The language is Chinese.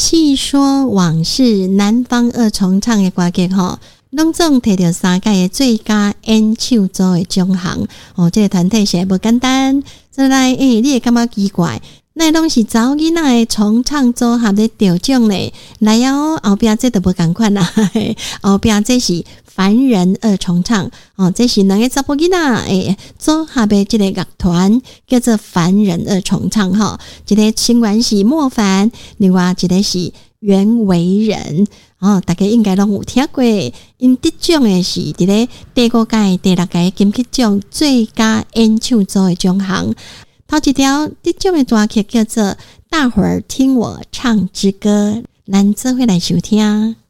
细说往事南方二重唱的歌曲吼，拢总摕到3届的最佳演唱组的奖项哦，这个团体是不简单。再来，你会感觉奇怪，那拢是查某囡仔的重唱组合咧得奖咧，来哦，后壁这都不同款啦，后壁这是凡人二重唱哦，这是两个查甫囡仔组合的这个乐团叫做凡人二重唱哈，一个成员是莫凡，另外一个是袁惟仁哦，大家应该拢有听过，因得奖的是伫咧第5届、第6届金曲奖最佳演唱组的奖项。头一条得奖的歌曲叫做《大伙儿听我唱支歌》，咱做伙来收听。